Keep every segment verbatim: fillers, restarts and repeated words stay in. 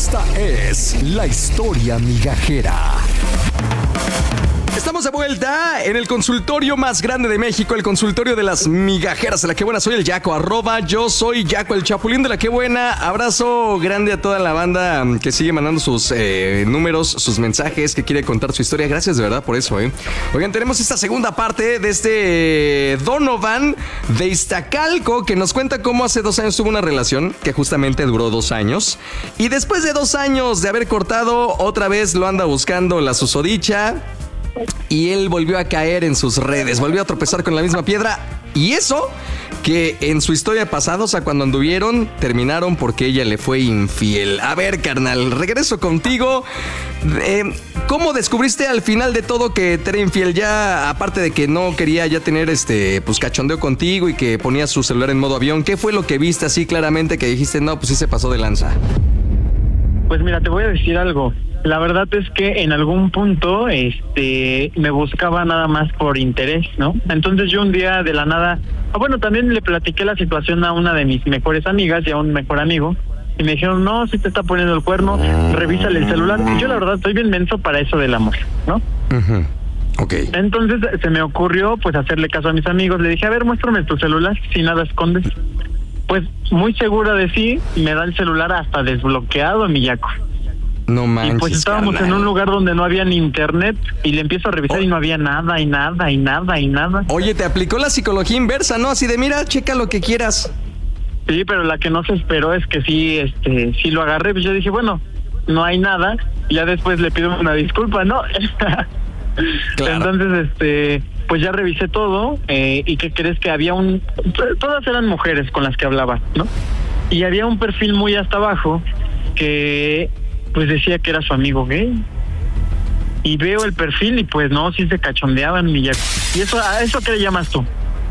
Esta es la historia migajera. Estamos de vuelta en el consultorio más grande de México, el consultorio de las migajeras de La Qué Buena. Soy el Yaco, arroba yo soy Yaco, el Chapulín de La Qué Buena. Abrazo grande a toda la banda que sigue mandando sus eh, números, sus mensajes, que quiere contar su historia. Gracias de verdad por eso, ¿eh? Oigan, tenemos esta segunda parte de este Donovan de Iztacalco, que nos cuenta cómo hace dos años tuvo una relación que justamente duró dos años. Y después de dos años de haber cortado, otra vez lo anda buscando la susodicha. Y él volvió a caer en sus redes, volvió a tropezar con la misma piedra. Y eso que en su historia pasada, o sea, cuando anduvieron, terminaron porque ella le fue infiel. A ver, carnal, regreso contigo. Eh, ¿Cómo descubriste al final de todo que te era infiel? Ya, aparte de que no quería ya tener este, pues, cachondeo contigo y que ponía su celular en modo avión, ¿qué fue lo que viste así claramente que dijiste, no, pues sí se pasó de lanza? Pues mira, te voy a decir algo. La verdad es que en algún punto este me buscaba nada más por interés, ¿no? Entonces yo un día de la nada, ah, bueno, también le platiqué la situación a una de mis mejores amigas y a un mejor amigo, y me dijeron, no, si te está poniendo el cuerno, revísale el celular. Y yo la verdad estoy bien menso para eso del amor, ¿no? Uh-huh. Okay. Entonces se me ocurrió pues hacerle caso a mis amigos, le dije, a ver, muéstrame tu celular, si nada escondes. Pues muy segura de sí, me da el celular hasta desbloqueado, mi Yaco. No manches, y pues estábamos carnal. En un lugar donde no había ni internet y le empiezo a revisar oh. y no había nada y nada y nada y nada. Oye, te aplicó la psicología inversa, ¿no? Así de mira, checa lo que quieras. Sí, pero la que no se esperó es que sí, este, sí lo agarré. Pues yo dije, bueno, no hay nada. Y ya después le pido una disculpa, ¿no? Claro. Entonces, este, pues ya revisé todo eh, y ¿qué crees? Que había un... Todas eran mujeres con las que hablaba, ¿no? Y había un perfil muy hasta abajo que... pues decía que era su amigo gay. Y veo el perfil y pues no, sí se cachondeaban. Y eso, ¿a eso qué le llamas tú?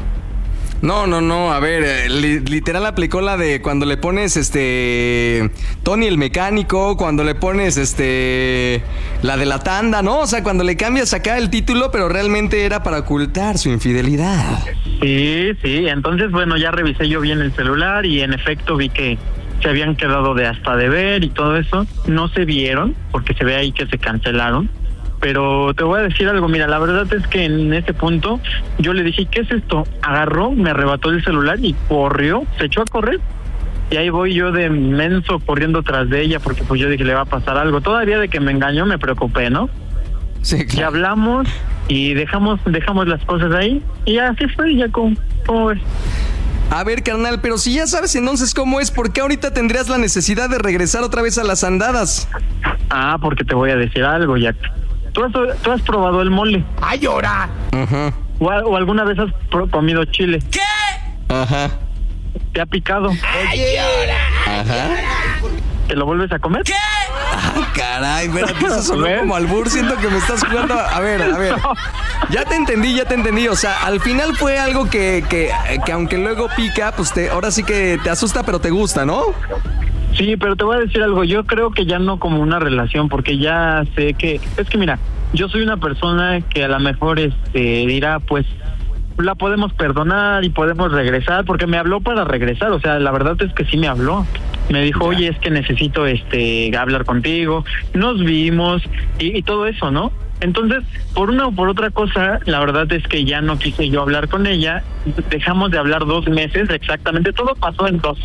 No, no, no, a ver, eh, li- literal aplicó la de cuando le pones este Tony el mecánico, cuando le pones este la de la tanda, ¿no? O sea, cuando le cambias acá el título, pero realmente era para ocultar su infidelidad. Sí, sí, entonces bueno, ya revisé yo bien el celular y en efecto vi que se habían quedado de hasta de ver y todo eso. No se vieron, porque se ve ahí que se cancelaron. Pero te voy a decir algo, mira, la verdad es que en ese punto yo le dije, ¿qué es esto? Agarró, me arrebató el celular y corrió, se echó a correr. Y ahí voy yo de menso corriendo tras de ella, porque pues yo dije, le va a pasar algo. Todavía de que me engañó me preocupé, ¿no? Sí, claro. Y hablamos y dejamos dejamos las cosas ahí. Y así fue, ya como, ¿cómo ves? A ver, carnal, pero si ya sabes entonces cómo es, ¿por qué ahorita tendrías la necesidad de regresar otra vez a las andadas? Ah, porque te voy a decir algo, Jack. ¿Tú has, ¿Tú has probado el mole? ¡Ay, llora! Ajá. ¿O, o alguna vez has pro- comido chile? ¿Qué? Ajá. ¿Te ha picado? ¡Ay, llora! Ajá. ¿Te lo vuelves a comer? ¿Qué? Ah, caray, espérate, eso sonó como albur, siento que me estás jugando. A ver, a ver. Ya te entendí, ya te entendí. O sea, al final fue algo que, que, que aunque luego pica, pues te, ahora sí que te asusta, pero te gusta, ¿no? Sí, pero te voy a decir algo. Yo creo que ya no como una relación, porque ya sé que... Es que mira, yo soy una persona que a lo mejor este, dirá, pues, la podemos perdonar y podemos regresar, porque me habló para regresar. O sea, la verdad es que sí me habló. Me dijo, oye, es que necesito este hablar contigo. Nos vimos y, y todo eso, ¿no? Entonces, por una o por otra cosa, la verdad es que ya no quise yo hablar con ella. Dejamos de hablar dos meses, exactamente. Todo pasó en dos.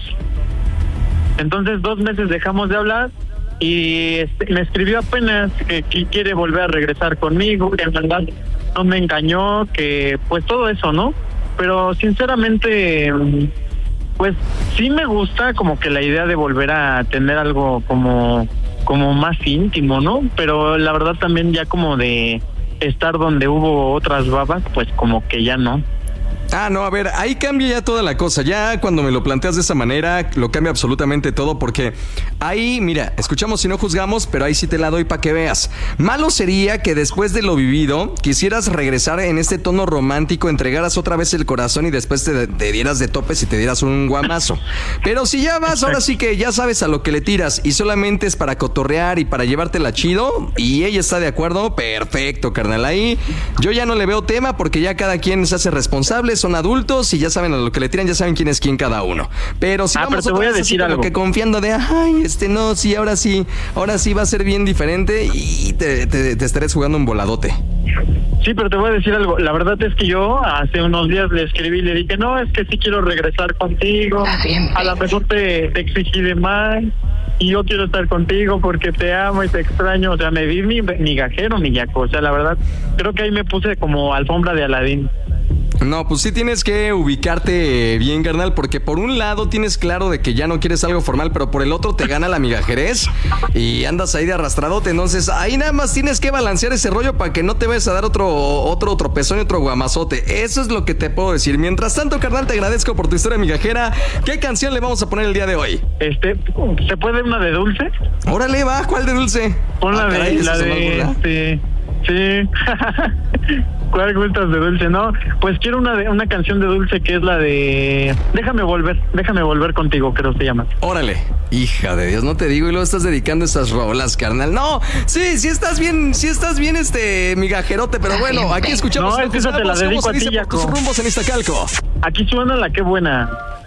Entonces, dos meses dejamos de hablar y este, me escribió apenas que, que quiere volver a regresar conmigo, que en verdad no me engañó, que pues todo eso, ¿no? Pero sinceramente, pues sí me gusta como que la idea de volver a tener algo como, como más íntimo, ¿no? Pero la verdad también ya como de estar donde hubo otras babas, pues como que ya no. Ah, no, a ver, ahí cambia ya toda la cosa. Ya cuando me lo planteas de esa manera, lo cambia absolutamente todo, porque ahí, mira, escuchamos y no juzgamos, pero ahí sí te la doy para que veas. Malo sería que después de lo vivido quisieras regresar en este tono romántico, entregaras otra vez el corazón y después te, te dieras de topes y te dieras un guamazo. Pero si ya vas, ahora sí que ya sabes a lo que le tiras y solamente es para cotorrear y para llevártela chido y ella está de acuerdo, perfecto, carnal. Ahí yo ya no le veo tema porque ya cada quien se hace responsable. son adultos y ya saben a lo que le tiran, ya saben quién es quién cada uno. Pero si Ah, vamos pero te otra voy a vez así decir como algo. que confiando de, ay, este no, sí, ahora sí, ahora sí va a ser bien diferente y te, te, te estarás jugando un voladote. Sí, pero te voy a decir algo. La verdad es que yo hace unos días le escribí y le dije, no, es que sí quiero regresar contigo. A lo mejor te, te exigí de más y yo quiero estar contigo porque te amo y te extraño. O sea, me vi mi migajero, mi yaco. O sea, la verdad, creo que ahí me puse como alfombra de Aladín. No, pues sí tienes que ubicarte bien, carnal, porque por un lado tienes claro de que ya no quieres algo formal, pero por el otro te gana la migajerez y andas ahí de arrastradote. Entonces, ahí nada más tienes que balancear ese rollo para que no te vayas a dar otro, otro tropezón y otro guamazote. Eso es lo que te puedo decir. Mientras tanto, carnal, te agradezco por tu historia migajera. ¿Qué canción le vamos a poner el día de hoy? Este, ¿se puede una de Dulce? Órale, va, ¿cuál de Dulce? Pon la Ah, de, caray, eso la sonó de, algo, ¿verdad? este, sí. ¿Cuál gustas de Dulce? No, pues quiero una de, una canción de Dulce que es la de Déjame volver, déjame volver contigo, creo que se llama. Órale, hija de Dios, no te digo y luego estás dedicando esas rolas, carnal. No, sí, sí estás bien, sí estás bien, este migajerote, pero bueno, aquí escuchamos. No, es que esa te la dedico ¿Cómo se a ti, dice por tus Jaco. rumbos en Iztacalco? Aquí suena la que buena.